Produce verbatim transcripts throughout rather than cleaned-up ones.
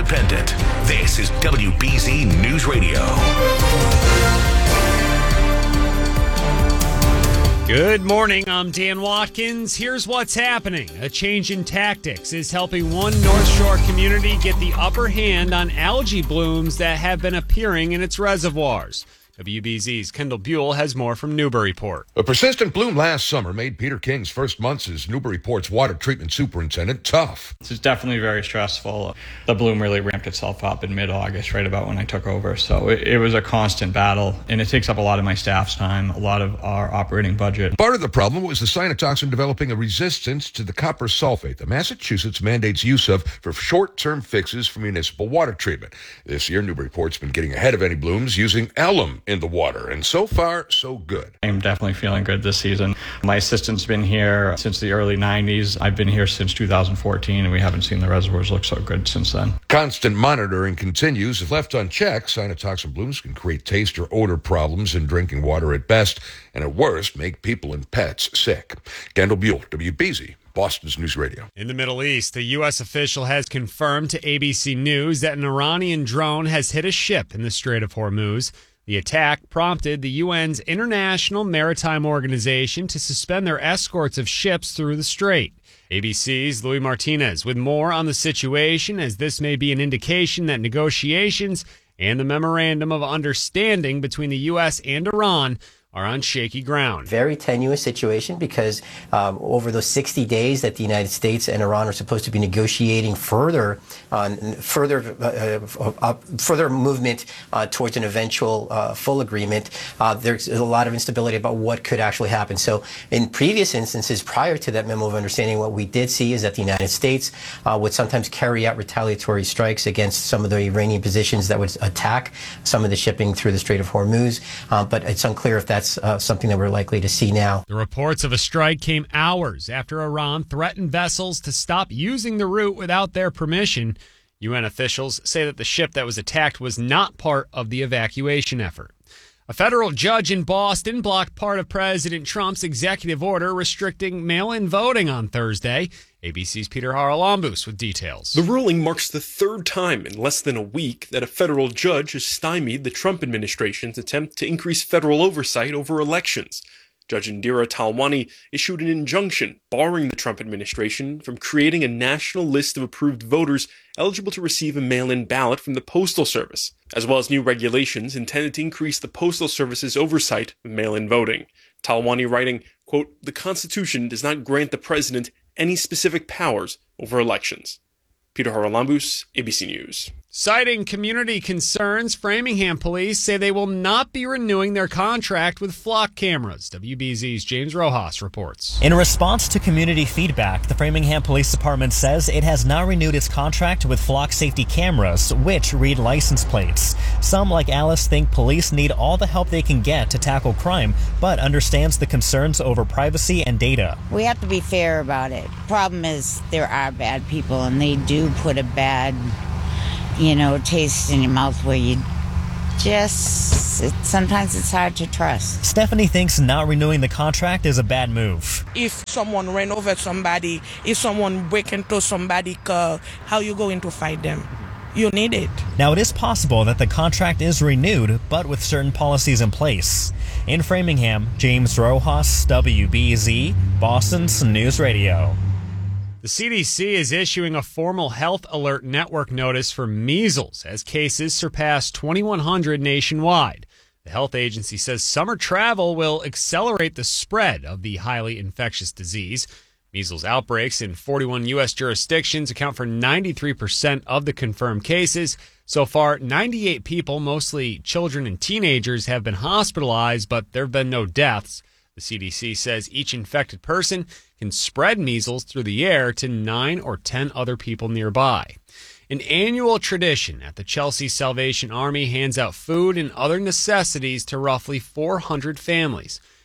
independent. This is W B Z News Radio. Good morning, I'm Dan Watkins. Here's what's happening. A change in tactics is helping one North Shore community get the upper hand on algae blooms that have been appearing in its reservoirs. W B Z's Kendall Buell has more from Newburyport. A persistent bloom last summer made Peter King's first months as Newburyport's water treatment superintendent tough. It's definitely very stressful. The bloom really ramped itself up in mid-August, right about when I took over. So it, it was a constant battle, and it takes up a lot of my staff's time, a lot of our operating budget. Part of the problem was the cyanotoxin developing a resistance to the copper sulfate that Massachusetts mandates use of for short-term fixes for municipal water treatment. This year, Newburyport's been getting ahead of any blooms using alum in the water, and so far, so good. I'm definitely feeling good this season. My assistant's been here since the early nineties. I've been here since two thousand fourteen, and we haven't seen the reservoirs look so good since then. Constant monitoring continues. If left unchecked, cyanotoxin blooms can create taste or odor problems in drinking water at best, and at worst, make people and pets sick. Kendall Buell, W B Z. Boston's News Radio. In the Middle East, a U S official has confirmed to A B C News that an Iranian drone has hit a ship in the Strait of Hormuz. The attack prompted the U N's International Maritime Organization to suspend their escorts of ships through the strait. A B C's Louis Martinez with more on the situation, as this may be an indication that negotiations and the memorandum of understanding between the U S and Iran are on shaky ground. Very tenuous situation because um, over those sixty days that the United States and Iran are supposed to be negotiating further on further uh, uh, further movement uh, towards an eventual uh, full agreement, uh, there's a lot of instability about what could actually happen. So in previous instances prior to that memo of understanding, what we did see is that the United States uh, would sometimes carry out retaliatory strikes against some of the Iranian positions that would attack some of the shipping through the Strait of Hormuz, uh, but it's unclear if that's Uh, something that we're likely to see now. The reports of a strike came hours after Iran threatened vessels to stop using the route without their permission. U N officials say that the ship that was attacked was not part of the evacuation effort. A federal judge in Boston blocked part of President Trump's executive order restricting mail-in voting on Thursday. A B C's Peter Haralambous with details. The ruling marks the third time in less than a week that a federal judge has stymied the Trump administration's attempt to increase federal oversight over elections. Judge Indira Talwani issued an injunction barring the Trump administration from creating a national list of approved voters eligible to receive a mail-in ballot from the Postal Service, as well as new regulations intended to increase the Postal Service's oversight of mail-in voting. Talwani writing, quote, "The Constitution does not grant the president any specific powers over elections." Peter Haralambous, A B C News. Citing community concerns, Framingham police say they will not be renewing their contract with Flock Cameras. W B Z's James Rojas reports. In response to community feedback, the Framingham Police Department says it has now renewed its contract with Flock Safety Cameras, which read license plates. Some, like Alice, think police need all the help they can get to tackle crime, but understands the concerns over privacy and data. We have to be fair about it. Problem is, there are bad people, and they do put a bad, you know, taste in your mouth where you just, it, sometimes it's hard to trust. Stephanie thinks not renewing the contract is a bad move. If someone ran over somebody, if someone break into somebody's car, how you going to fight them? You need it. Now, it is possible that the contract is renewed, but with certain policies in place. In Framingham, James Rojas, W B Z, Boston's News Radio. The C D C is issuing a formal health alert network notice for measles as cases surpass twenty-one hundred nationwide. The health agency says summer travel will accelerate the spread of the highly infectious disease. Measles outbreaks in forty-one U S jurisdictions account for ninety-three percent of the confirmed cases. So far, ninety-eight people, mostly children and teenagers, have been hospitalized, but there have been no deaths. The C D C says each infected person can spread measles through the air to nine or ten other people nearby. An annual tradition at the Chelsea Salvation Army hands out food and other necessities to roughly four hundred families.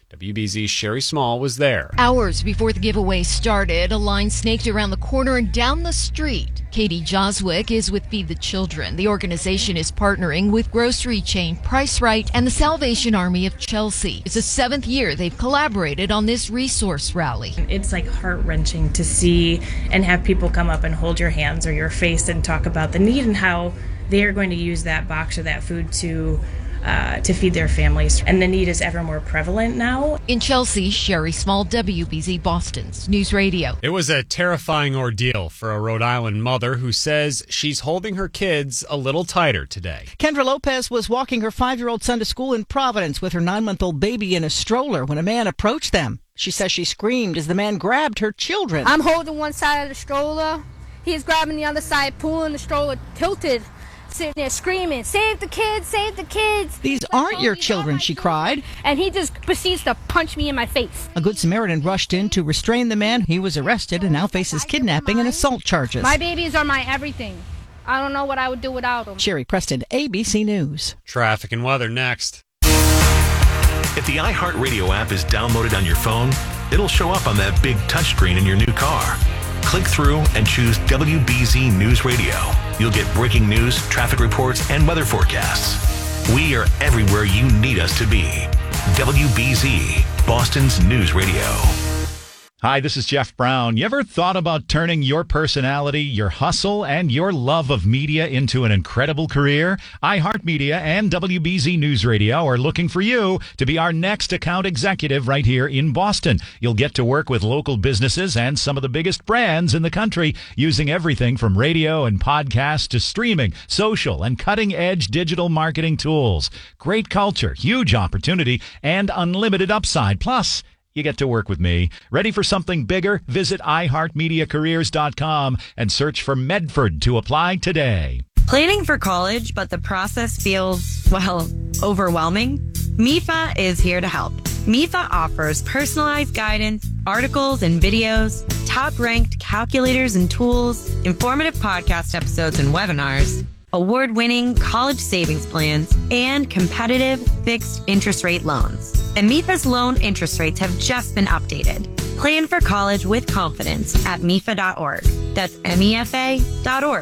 W B Z's Sherry Small was there. Hours before the giveaway started, a line snaked around the corner and down the street. Katie Joswick is with Feed the Children. The organization is partnering with grocery chain Price Right and the Salvation Army of Chelsea. It's the seventh year they've collaborated on this resource rally. It's like heart-wrenching to see and have people come up and hold your hands or your face and talk about the need and how they are going to use that box or that food to Uh, to feed their families. And the need is ever more prevalent now. In Chelsea, Sherry Small, W B Z Boston's News Radio. It was a terrifying ordeal for a Rhode Island mother who says she's holding her kids a little tighter today. Kendra Lopez was walking her five-year-old son to school in Providence with her nine-month-old baby in a stroller when a man approached them. She says she screamed as the man grabbed her children. I'm holding one side of the stroller. He's grabbing the other side, pulling the stroller tilted. Sitting there screaming, save the kids, save the kids. These aren't your children, she cried. And he just proceeds to punch me in my face. A Good Samaritan rushed in to restrain the man. He was arrested and now faces kidnapping and assault charges. My babies are my everything. I don't know what I would do without them. Sherry Preston, A B C News. Traffic and weather next. If the iHeartRadio app is downloaded on your phone, it'll show up on that big touchscreen in your new car. Click through and choose W B Z News Radio. You'll get breaking news, traffic reports, and weather forecasts. We are everywhere you need us to be. W B Z, Boston's News Radio. Hi, this is Jeff Brown. You ever thought about turning your personality, your hustle, and your love of media into an incredible career? iHeartMedia and W B Z News Radio are looking for you to be our next account executive right here in Boston. You'll get to work with local businesses and some of the biggest brands in the country using everything from radio and podcasts to streaming, social, and cutting-edge digital marketing tools. Great culture, huge opportunity, and unlimited upside. Plus, you get to work with me. Ready for something bigger? Visit i heart media careers dot com and search for Medford to apply today. Planning for college, but the process feels, well, overwhelming? M I F A is here to help. M I F A offers personalized guidance, articles and videos, top-ranked calculators and tools, informative podcast episodes and webinars, award-winning college savings plans, and competitive fixed interest rate loans. And M I F A's loan interest rates have just been updated. Plan for college with confidence at M I F A dot org. That's M E F A dot org.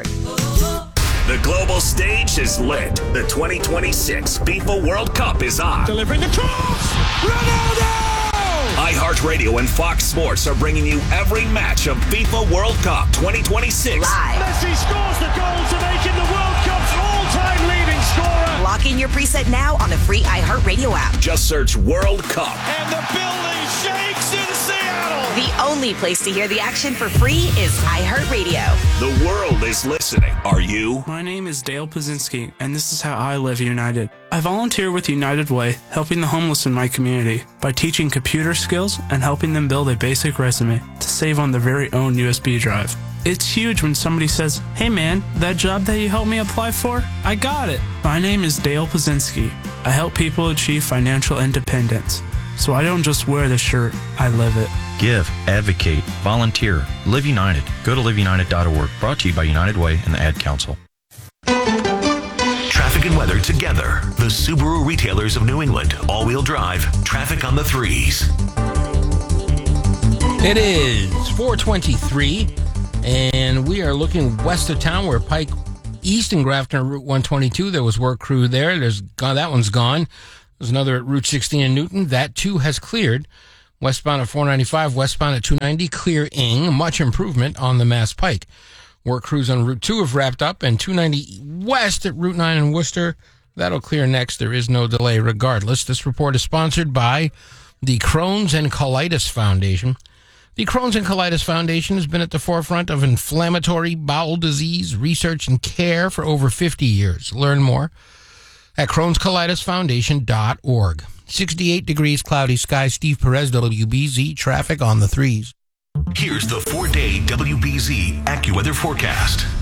The global stage is lit. The twenty twenty-six FIFA World Cup is on. Delivering the cross! Ronaldo! iHeartRadio and Fox Sports are bringing you every match of FIFA World Cup twenty twenty-six. Live. Messi scores the goal to make him the World Cup's all-time leading scorer. Lock in your preset now on the free iHeartRadio app. Just search World Cup. And the building shakes in Seattle. The only place to hear the action for free is iHeartRadio. The world is listening. Are you? My name is Dale Pazinski, and this is how I live United. I volunteer with United Way, helping the homeless in my community by teaching computer skills and helping them build a basic resume to save on their very own U S B drive. It's huge when somebody says, "Hey man, that job that you helped me apply for, I got it." My name is Dale Pazinski. I help people achieve financial independence. So I don't just wear the shirt, I live it. Give, advocate, volunteer. Live United. Go to live united dot org. Brought to you by United Way and the Ad Council. Traffic and weather together. The Subaru retailers of New England. All-wheel drive. Traffic on the threes. It is four twenty-three, and we are looking west of town where Pike East and Grafton on Route one twenty-two. There was work crew there. There's gone, that one's gone. There's another at Route sixteen in Newton. That, too, has cleared. Westbound at four ninety-five, westbound at two ninety, clearing. Much improvement on the Mass Pike. Work crews on Route two have wrapped up, and two ninety west at Route nine in Worcester. That'll clear next. There is no delay regardless. This report is sponsored by the Crohn's and Colitis Foundation. The Crohn's and Colitis Foundation has been at the forefront of inflammatory bowel disease research and care for over fifty years. Learn more at crohns colitis foundation dot org. sixty-eight degrees, cloudy skies. Steve Perez, W B Z. Traffic on the threes. Here's the four-day W B Z AccuWeather forecast.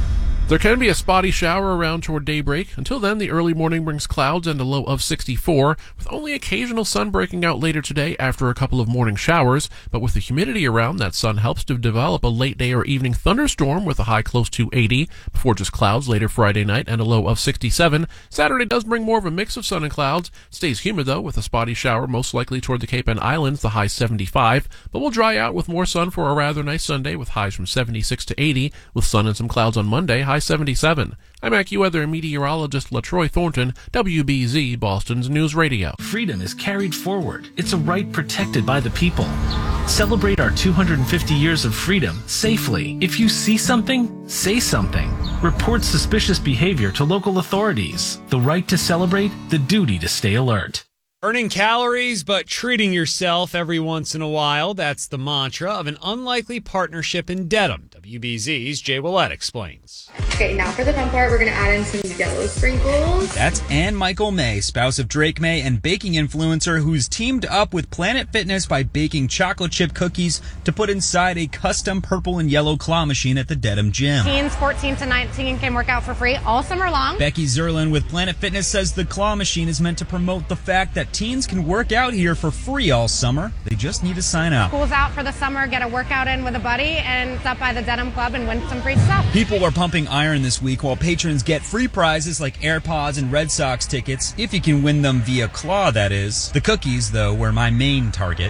There can be a spotty shower around toward daybreak. Until then, the early morning brings clouds and a low of sixty-four, with only occasional sun breaking out later today after a couple of morning showers. But with the humidity around, that sun helps to develop a late day or evening thunderstorm with a high close to eighty, before just clouds later Friday night and a low of sixty-seven. Saturday does bring more of a mix of sun and clouds. Stays humid, though, with a spotty shower most likely toward the Cape and Islands, the high seventy-five. But will dry out with more sun for a rather nice Sunday with highs from seventy-six to eighty, with sun and some clouds on Monday, high seventy-seven. I'm AccuWeather meteorologist LaTroy Thornton, W B Z, Boston's News Radio. Freedom is carried forward. It's a right protected by the people. Celebrate our two hundred fifty years of freedom safely. If you see something, say something. Report suspicious behavior to local authorities. The right to celebrate, the duty to stay alert. Burning calories, but treating yourself every once in a while. That's the mantra of an unlikely partnership in Dedham. W B Z's Jay Willett explains. Okay, now for the fun part, we're going to add in some yellow sprinkles. That's Ann Michael May, spouse of Drake May and baking influencer who's teamed up with Planet Fitness by baking chocolate chip cookies to put inside a custom purple and yellow claw machine at the Dedham gym. Teens fourteen to nineteen can work out for free all summer long. Becky Zerlin with Planet Fitness says the claw machine is meant to promote the fact that teens can work out here for free all summer. They just need to sign up. School's out for the summer, get a workout in with a buddy, and stop by the Dedham Club and win some free stuff. People are pumping iron this week while patrons get free prizes like AirPods and Red Sox tickets, if you can win them via claw, that is. The cookies, though, were my main target.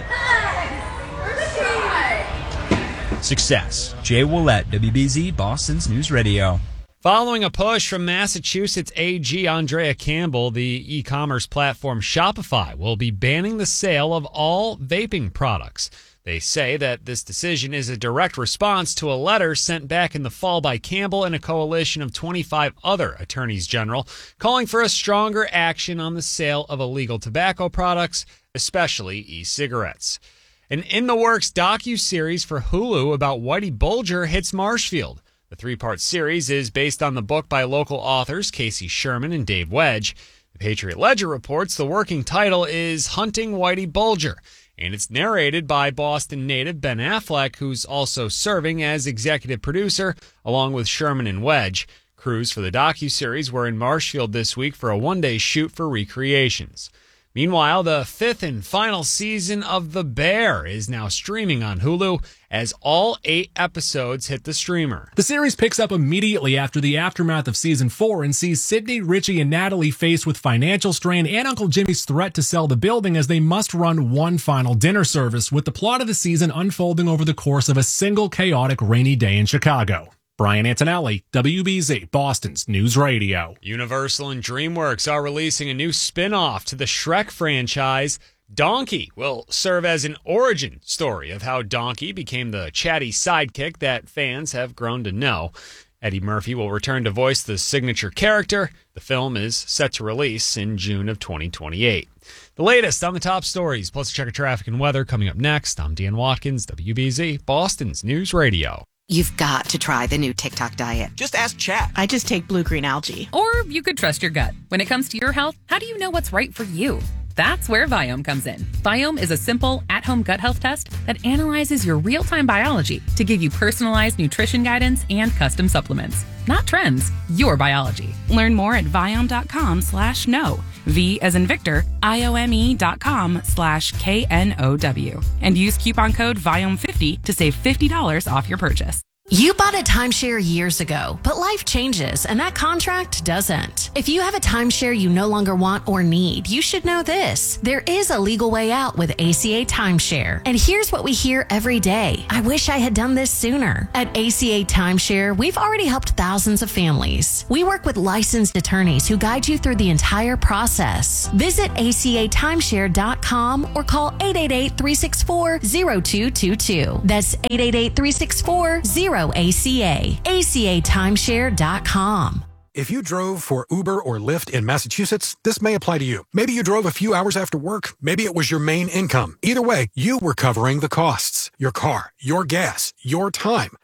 Success. Jay Willett, W B Z, Boston's News Radio. Following a push from Massachusetts A G Andrea Campbell, the e-commerce platform Shopify will be banning the sale of all vaping products. They say that this decision is a direct response to a letter sent back in the fall by Campbell and a coalition of twenty-five other attorneys general calling for a stronger action on the sale of illegal tobacco products, especially e-cigarettes. An in-the-works docu-series for Hulu about Whitey Bulger hits Marshfield. The three-part series is based on the book by local authors Casey Sherman and Dave Wedge. The Patriot Ledger reports the working title is Hunting Whitey Bulger, and it's narrated by Boston native Ben Affleck, who's also serving as executive producer, along with Sherman and Wedge. Crews for the docuseries were in Marshfield this week for a one-day shoot for recreations. Meanwhile, the fifth and final season of The Bear is now streaming on Hulu as all eight episodes hit the streamer. The series picks up immediately after the aftermath of season four and sees Sydney, Richie, and Natalie faced with financial strain and Uncle Jimmy's threat to sell the building as they must run one final dinner service, with the plot of the season unfolding over the course of a single chaotic rainy day in Chicago. Brian Antonelli, W B Z, Boston's News Radio. Universal and DreamWorks are releasing a new spin-off to the Shrek franchise. Donkey will serve as an origin story of how Donkey became the chatty sidekick that fans have grown to know. Eddie Murphy will return to voice the signature character. The film is set to release in June of twenty twenty-eight. The latest on the top stories, plus a check of traffic and weather coming up next. I'm Dan Watkins, W B Z, Boston's News Radio. You've got to try the new TikTok diet. Just ask chat. I just take blue-green algae. Or you could trust your gut. When it comes to your health, how do you know what's right for you? That's where Viome comes in. Viome is a simple, at-home gut health test that analyzes your real-time biology to give you personalized nutrition guidance and custom supplements. Not trends, your biology. Learn more at Viome.com slash no. V as in Victor, I-O-M-E dot com slash K N O W. And use coupon code Viome fifty to save fifty dollars off your purchase. You bought a timeshare years ago, but life changes and that contract doesn't. If you have a timeshare you no longer want or need, you should know this. There is a legal way out with A C A Timeshare. And here's what we hear every day. I wish I had done this sooner. At A C A Timeshare, we've already helped thousands of families. We work with licensed attorneys who guide you through the entire process. Visit A C A timeshare dot com or call eight eight eight, three six four, zero two two two. That's eight eight eight, three six four, zero A C A. A C A timeshare dot com. If you drove for Uber or Lyft in Massachusetts, this may apply to you. Maybe you drove a few hours after work. Maybe it was your main income. Either way, you were covering the costs. Your car, your gas, your time.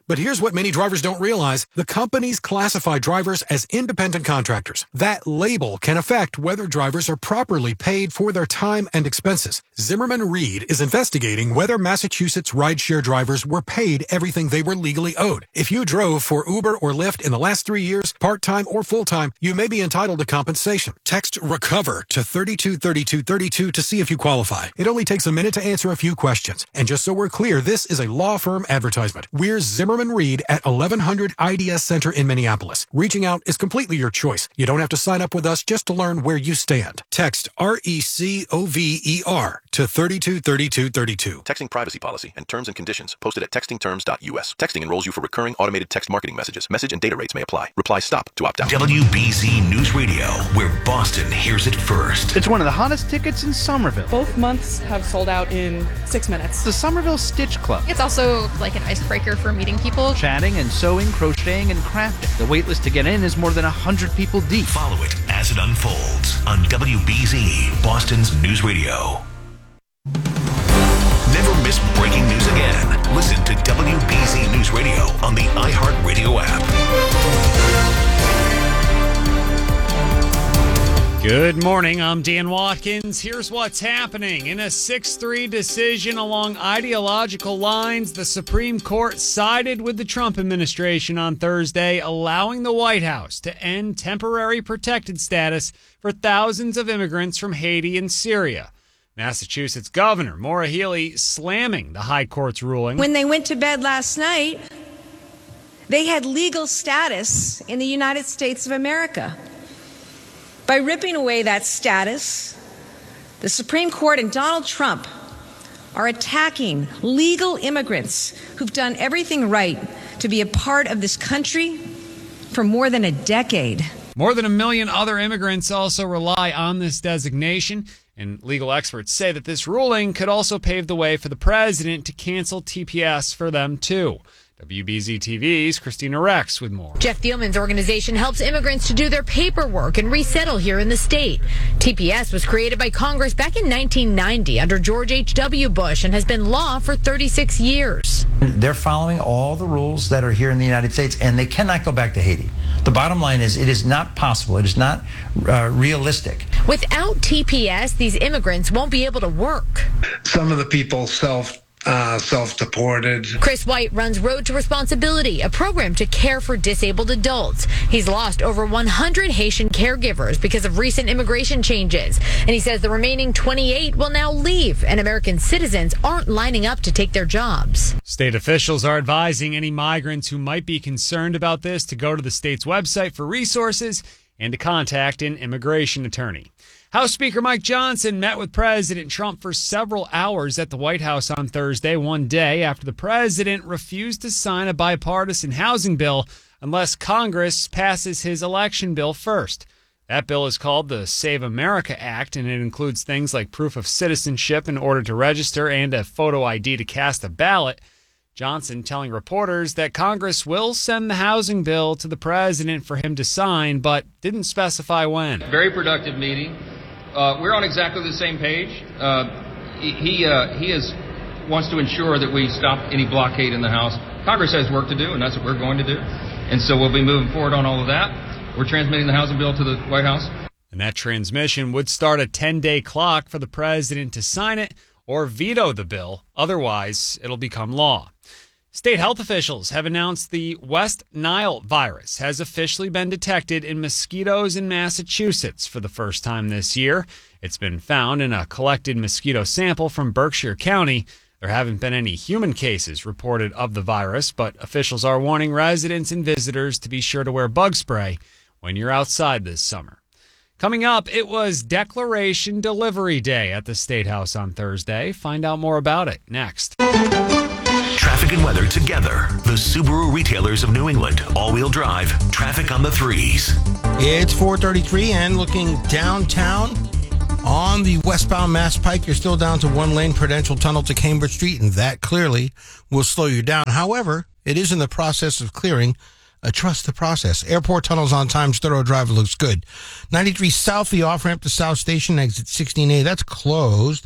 But here's what many drivers don't realize. The companies classify drivers as independent contractors. That label can affect whether drivers are properly paid for their time and expenses. Zimmerman Reed is investigating whether Massachusetts rideshare drivers were paid everything they were legally owed. If you drove for Uber or Lyft in the last three years, part-time or full-time, you may be entitled to compensation. Text RECOVER to thirty-two thirty-two thirty-two to see if you qualify. It only takes a minute to answer a few questions. And just so we're clear, this is a law firm advertisement. We're Zimmerman Reed at eleven hundred I D S Center in Minneapolis. Reaching out is completely your choice. You don't have to sign up with us just to learn where you stand. Text R E C O V E R to thirty-two thirty-two thirty-two. Texting privacy policy and terms and conditions posted at texting terms dot U S. Texting enrolls you for recurring automated text marketing messages. Message and data rates may apply. Reply STOP to opt out. W B Z News Radio, where Boston hears it first. It's one of the hottest tickets in Somerville. Both months have sold out in six minutes. The Somerville Stitch Club. It's also like an icebreaker for meeting people. Chatting and sewing, crocheting, and crafting. The wait list to get in is more than one hundred people deep. Follow it as it unfolds on W B Z, Boston's News Radio. Never miss breaking news again. Listen to W B Z News Radio on the iHeartRadio app. Good morning, I'm Dan Watkins. Here's what's happening. In a six three decision along ideological lines, the Supreme Court sided with the Trump administration on Thursday, allowing the White House to end temporary protected status for thousands of immigrants from Haiti and Syria. Massachusetts Governor Maura Healey slamming the High Court's ruling. When they went to bed last night, they had legal status in the United States of America. By ripping away that status, the Supreme Court and Donald Trump are attacking legal immigrants who've done everything right to be a part of this country for more than a decade. More than a million other immigrants also rely on this designation, and legal experts say that this ruling could also pave the way for the president to cancel T P S for them too. W B Z T V's Christina Rex with more. Jeff Thielman's organization helps immigrants to do their paperwork and resettle here in the state. T P S was created by Congress back in nineteen ninety under George H W Bush and has been law for thirty-six years. They're following all the rules that are here in the United States, and they cannot go back to Haiti. The bottom line is it is not possible. It is not uh, realistic. Without T P S, these immigrants won't be able to work. Some of the people self Uh, self-deported. Chris White runs Road to Responsibility, a program to care for disabled adults. He's lost over one hundred Haitian caregivers because of recent immigration changes. And he says the remaining twenty-eight will now leave, and American citizens aren't lining up to take their jobs. State officials are advising any migrants who might be concerned about this to go to the state's website for resources and to contact an immigration attorney. House Speaker Mike Johnson met with President Trump for several hours at the White House on Thursday, one day after the president refused to sign a bipartisan housing bill unless Congress passes his election bill first. That bill is called the Save America Act, and it includes things like proof of citizenship in order to register and a photo I D to cast a ballot. Johnson telling reporters that Congress will send the housing bill to the president for him to sign, but didn't specify when. Very productive meeting. Uh, we're on exactly the same page. Uh, he uh, he is wants to ensure that we stop any blockade in the House. Congress has work to do, and that's what we're going to do. And so we'll be moving forward on all of that. We're transmitting the housing bill to the White House. And that transmission would start a ten-day clock for the president to sign it or veto the bill. Otherwise, it'll become law. State health officials have announced the West Nile virus has officially been detected in mosquitoes in Massachusetts for the first time this year. It's been found in a collected mosquito sample from Berkshire County. There haven't been any human cases reported of the virus, but officials are warning residents and visitors to be sure to wear bug spray when you're outside this summer. Coming up, it was Declaration Delivery Day at the State House on Thursday. Find out more about it next. Traffic and weather together. The Subaru retailers of New England. All-wheel drive. Traffic on the threes. It's four thirty-three and looking downtown on the westbound Mass Pike. You're still down to one lane Prudential Tunnel to Cambridge Street, and that clearly will slow you down. However, it is in the process of clearing. Uh, trust the process. Airport Tunnels on Times Thorough Drive looks good. ninety-three South, the off-ramp to South Station, exit sixteen A. That's closed.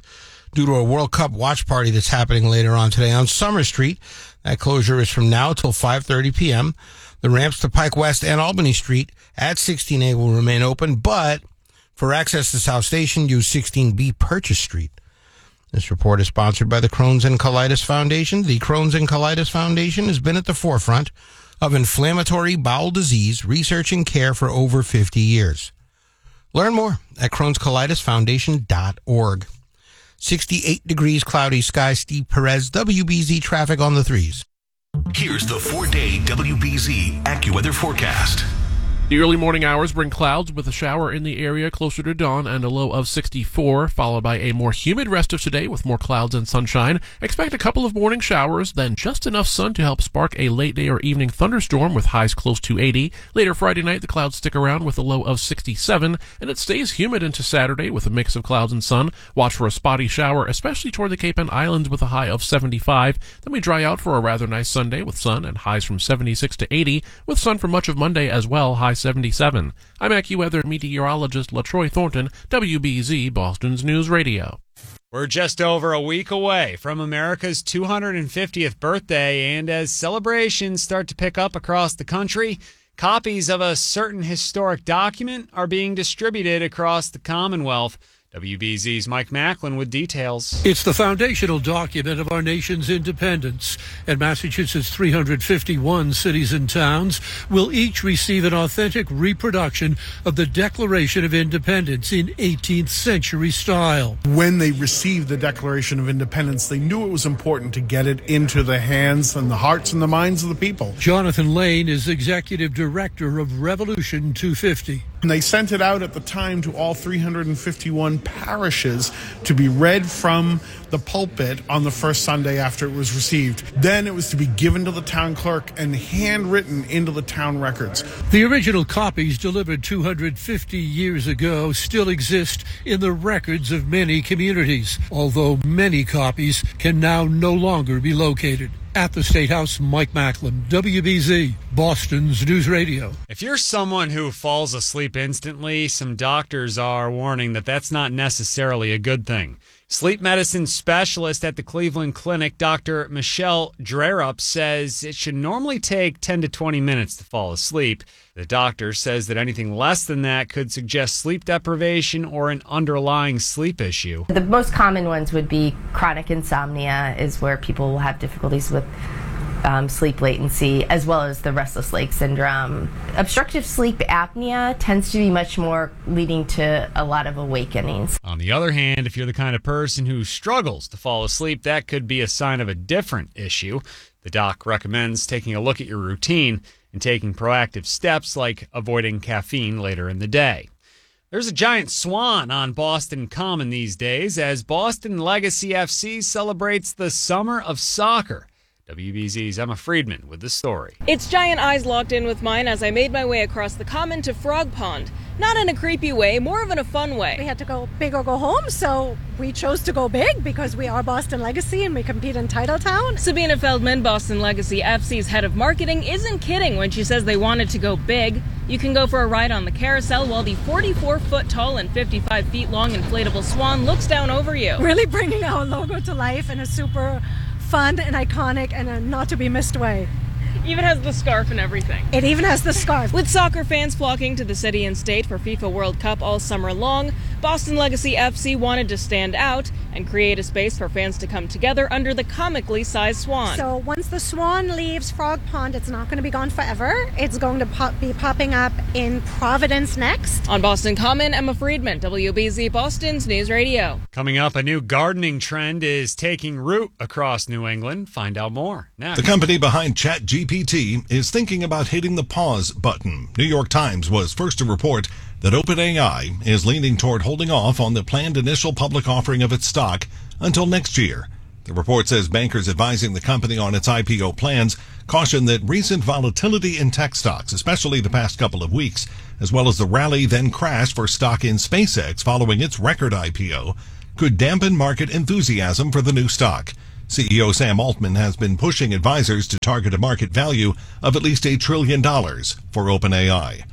due to a World Cup watch party that's happening later on today on Summer Street. That closure is from now till five thirty p.m. The ramps to Pike West and Albany Street at sixteen A will remain open, but for access to South Station, use sixteen B Purchase Street. This report is sponsored by the Crohn's and Colitis Foundation. The Crohn's and Colitis Foundation has been at the forefront of inflammatory bowel disease research and care for over fifty years. Learn more at crohns colitis foundation dot org. sixty-eight degrees, cloudy skies. Steve Perez, W B Z traffic on the threes. Here's the four-day W B Z AccuWeather forecast. The early morning hours bring clouds with a shower in the area closer to dawn and a low of sixty-four, followed by a more humid rest of today with more clouds and sunshine. Expect a couple of morning showers, then just enough sun to help spark a late day or evening thunderstorm with highs close to eighty. Later Friday night, the clouds stick around with a low of sixty-seven, and it stays humid into Saturday with a mix of clouds and sun. Watch for a spotty shower, especially toward the Cape and Islands with a high of seventy-five. Then we dry out for a rather nice Sunday with sun and highs from seventy-six to eighty, with sun for much of Monday as well, high seventy-seven. I'm AccuWeather meteorologist LaTroy Thornton, W B Z Boston's News Radio. We're just over a week away from America's two hundred fiftieth birthday, and as celebrations start to pick up across the country, copies of a certain historic document are being distributed across the Commonwealth. W B Z's Mike Macklin with details. It's the foundational document of our nation's independence, and Massachusetts' three hundred fifty-one cities and towns will each receive an authentic reproduction of the Declaration of Independence in eighteenth century style. When they received the Declaration of Independence, they knew it was important to get it into the hands and the hearts and the minds of the people. Jonathan Lane is executive director of Revolution two fifty. And they sent it out at the time to all three hundred fifty-one parishes to be read from the pulpit on the first Sunday after it was received. Then it was to be given to the town clerk and handwritten into the town records. The original copies delivered two hundred fifty years ago still exist in the records of many communities, although many copies can now no longer be located. At the State House, Mike Macklin, W B Z, Boston's News Radio. If you're someone who falls asleep instantly, some doctors are warning that that's not necessarily a good thing. Sleep medicine specialist at the Cleveland Clinic, Doctor Michelle Drerup, says it should normally take ten to twenty minutes to fall asleep. The doctor says that anything less than that could suggest sleep deprivation or an underlying sleep issue. The most common ones would be chronic insomnia, is where people will have difficulties with Um, sleep latency, as well as the restless leg syndrome. Obstructive sleep apnea tends to be much more leading to a lot of awakenings. On the other hand, if you're the kind of person who struggles to fall asleep, that could be a sign of a different issue. The doc recommends taking a look at your routine and taking proactive steps like avoiding caffeine later in the day. There's a giant swan on Boston Common these days as Boston Legacy F C celebrates the summer of soccer. W B Z's Emma Friedman with the story. Its giant eyes locked in with mine as I made my way across the Common to Frog Pond. Not in a creepy way, more of in a fun way. We had to go big or go home, so we chose to go big because we are Boston Legacy and we compete in Titletown. Sabina Feldman, Boston Legacy F C's head of marketing, isn't kidding when she says they wanted to go big. You can go for a ride on the carousel while the forty-four foot tall and fifty-five feet long inflatable swan looks down over you. Really bringing our logo to life in a super fun and iconic and a not to be missed way. Even has the scarf and everything. It even has the scarf. With soccer fans flocking to the city and state for FIFA World Cup all summer long, Boston Legacy F C wanted to stand out and create a space for fans to come together under the comically sized swan. So once the swan leaves Frog Pond, it's not going to be gone forever. It's going to pop, be popping up in Providence next. On Boston Common, Emma Friedman, W B Z Boston's News Radio. Coming up, a new gardening trend is taking root across New England. Find out more next. The company behind ChatGPT is thinking about hitting the pause button. New York Times was first to report that OpenAI is leaning toward holding off on the planned initial public offering of its stock until next year. The report says bankers advising the company on its I P O plans caution that recent volatility in tech stocks, especially the past couple of weeks, as well as the rally then crash for stock in SpaceX following its record I P O, could dampen market enthusiasm for the new stock. C E O Sam Altman has been pushing advisors to target a market value of at least a trillion dollars for OpenAI.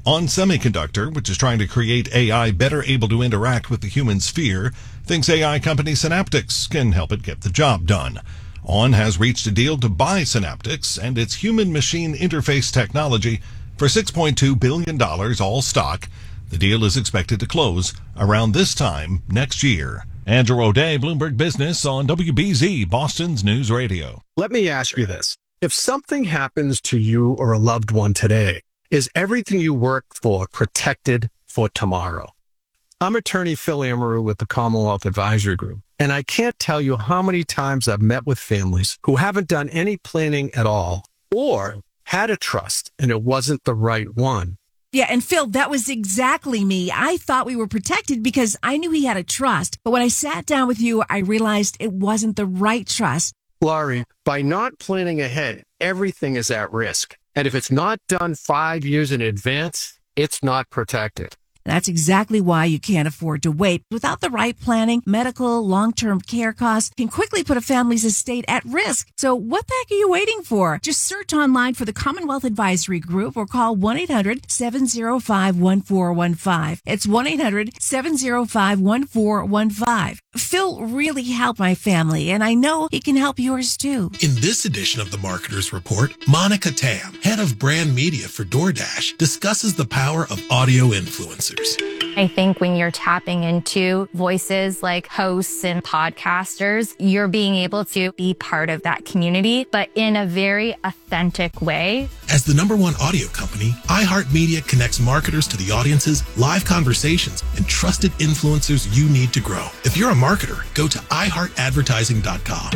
On Semiconductor, which is trying to create A I better able to interact with the human sphere, thinks A I company Synaptics can help it get the job done. On has reached a deal to buy Synaptics and its human-machine interface technology for six point two billion dollars, all stock. The deal is expected to close around this time next year. Andrew O'Day, Bloomberg Business on W B Z, Boston's News Radio. Let me ask you this. If something happens to you or a loved one today, is everything you work for protected for tomorrow? I'm attorney Phil Amaru with the Commonwealth Advisory Group, and I can't tell you how many times I've met with families who haven't done any planning at all or had a trust and it wasn't the right one. Yeah, and Phil, that was exactly me. I thought we were protected because I knew he had a trust. But when I sat down with you, I realized it wasn't the right trust. Laurie, by not planning ahead, everything is at risk. And if it's not done five years in advance, it's not protected. That's exactly why you can't afford to wait. Without the right planning, medical, long-term care costs can quickly put a family's estate at risk. So what the heck are you waiting for? Just search online for the Commonwealth Advisory Group or call one eight hundred seven oh five one four one five. It's one eight hundred seven oh five one four one five. Phil really helped my family, and I know he can help yours too. In this edition of the Marketer's Report, Monica Tam, head of brand media for DoorDash, discusses the power of audio influencers. I think when you're tapping into voices like hosts and podcasters, you're being able to be part of that community, but in a very authentic way. As the number one audio company, iHeartMedia connects marketers to the audiences, live conversations, and trusted influencers you need to grow. If you're a marketer, go to i heart advertising dot com.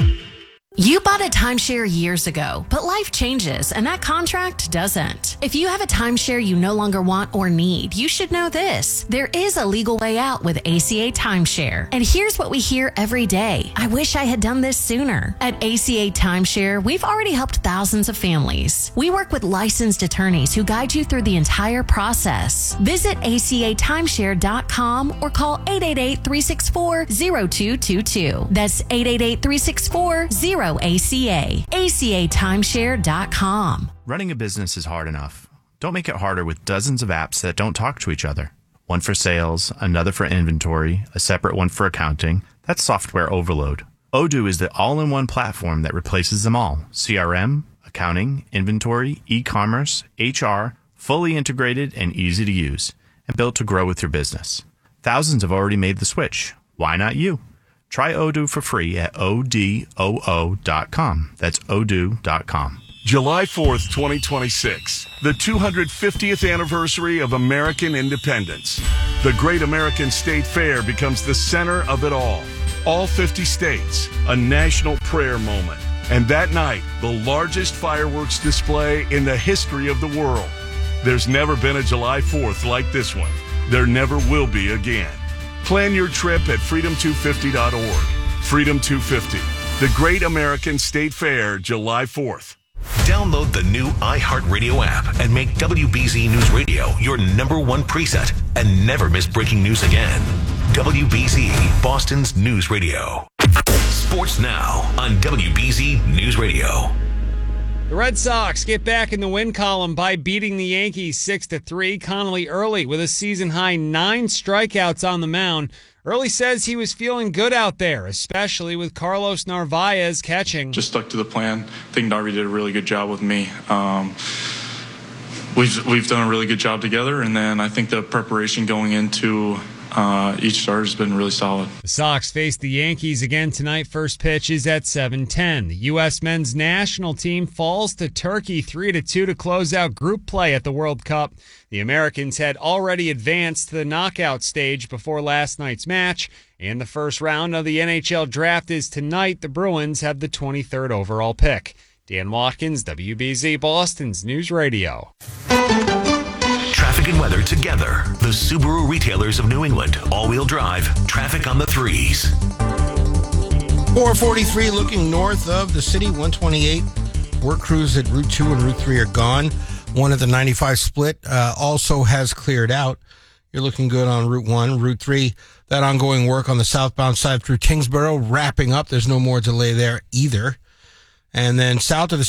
You bought a timeshare years ago, but life changes and that contract doesn't. If you have a timeshare you no longer want or need, you should know this. There is a legal way out with A C A Timeshare. And here's what we hear every day. I wish I had done this sooner. At A C A Timeshare, we've already helped thousands of families. We work with licensed attorneys who guide you through the entire process. Visit A C A timeshare dot com or call eight eight eight, three six four, zero two two two. That's eight eight eight, three six four, zero A C A. A C A timeshare dot com. Running a business is hard enough. Don't make it harder with dozens of apps that don't talk to each other. One for sales, another for inventory, a separate one for accounting. That's software overload. Odoo is the all-in-one platform that replaces them all. C R M, accounting, inventory, e-commerce, H R, fully integrated and easy to use, and built to grow with your business. Thousands have already made the switch. Why not you? Try Odoo for free at O D O O dot com. That's odoo dot com. July fourth, twenty twenty-six, the two hundred fiftieth anniversary of American independence. The Great American State Fair becomes the center of it all. All fifty states, a national prayer moment. And that night, the largest fireworks display in the history of the world. There's never been a July fourth like this one. There never will be again. Plan your trip at freedom two fifty dot org. Freedom two fifty, the Great American State Fair, July fourth. Download the new iHeartRadio app and make W B Z News Radio your number one preset and never miss breaking news again. W B Z, Boston's News Radio. Sports now on W B Z News Radio. The Red Sox get back in the win column by beating the Yankees six to three. Connolly Early with a season-high nine strikeouts on the mound. Early says he was feeling good out there, especially with Carlos Narvaez catching. Just stuck to the plan. I think Narvi did a really good job with me. Um, we've, we've done a really good job together, and then I think the preparation going into Uh, each start has been really solid. The Sox face the Yankees again tonight. First pitch is at seven ten. The U S men's national team falls to Turkey three to two to close out group play at the World Cup. The Americans had already advanced to the knockout stage before last night's match, and the first round of the N H L draft is tonight. The Bruins have the twenty-third overall pick. Dan Watkins, W B Z Boston's News Radio. Traffic and weather together. The Subaru retailers of New England. All-wheel drive. Traffic on the threes. four forty-three looking north of the city. one twenty-eight. Work crews at Route two and Route three are gone. One of the ninety-five split uh, also has cleared out. You're looking good on Route one. Route three, that ongoing work on the southbound side through Kingsborough wrapping up. There's no more delay there either. And then south of the